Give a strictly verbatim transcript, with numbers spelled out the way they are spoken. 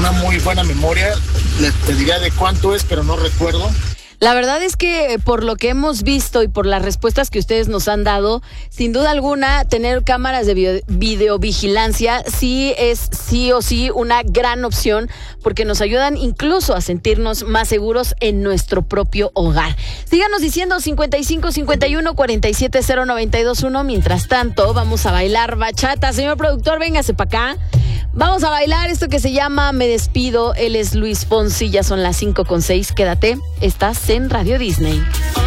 una muy buena memoria. Le, te diría de cuánto es, pero no recuerdo. La verdad es que por lo que hemos visto y por las respuestas que ustedes nos han dado, sin duda alguna, tener cámaras de video, videovigilancia sí es sí o sí una gran opción, porque nos ayudan incluso a sentirnos más seguros en nuestro propio hogar. Síganos diciendo cincuenta y cinco cincuenta y uno cuarenta y siete cero noventa y dos uno. Mientras tanto, vamos a bailar bachata. Señor productor, véngase para acá. Vamos a bailar esto que se llama Me Despido. Él es Luis Fonsi, ya son las cinco con seis. Quédate, estás en Radio Disney.